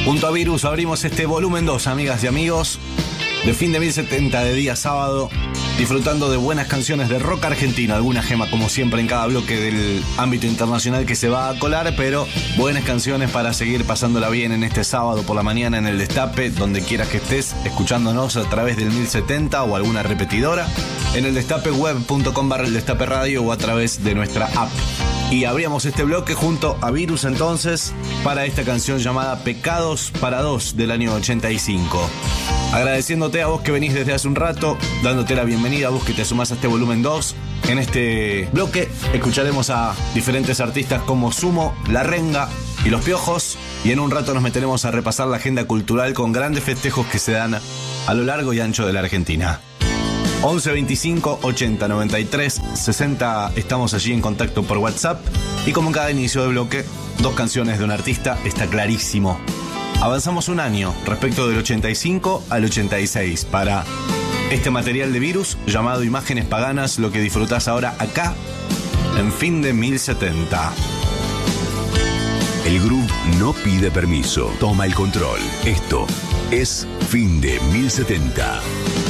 Junto a Virus abrimos este volumen 2, amigas y amigos, de fin de 1070 de día sábado, disfrutando de buenas canciones de rock argentino, alguna gema como siempre en cada bloque del ámbito internacional que se va a colar, pero buenas canciones para seguir pasándola bien en este sábado por la mañana en el Destape, donde quieras que estés, escuchándonos a través del 1070 o alguna repetidora, en el destapeweb.com/el Destape Radio o a través de nuestra app. Y abríamos este bloque junto a Virus entonces para esta canción llamada Pecados para Dos del año 85. Agradeciéndote a vos que venís desde hace un rato, dándote la bienvenida a vos que te sumás a este volumen 2. En este bloque escucharemos a diferentes artistas como Sumo, La Renga y Los Piojos. Y en un rato nos meteremos a repasar la agenda cultural con grandes festejos que se dan a lo largo y ancho de la Argentina. 11 25 80 93 60, estamos allí en contacto por WhatsApp. Y como en cada inicio de bloque, dos canciones de un artista, está clarísimo. Avanzamos un año respecto del 85 al 86 para este material de Virus llamado Imágenes Paganas, lo que disfrutás ahora acá en fin de 1070. El groove no pide permiso, toma el control. Esto es fin de 1070.